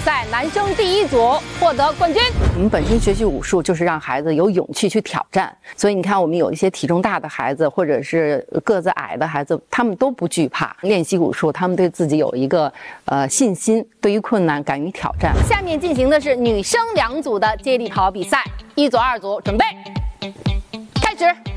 赛男生第1组获得冠军。我们本身学习武术就是让孩子有勇气去挑战，所以你看，我们有一些体重大的孩子，或者是个子矮的孩子，他们都不惧怕练习武术，他们对自己有一个信心，对于困难敢于挑战。下面进行的是女生2组的接力跑比赛，1组、2组，准备，开始。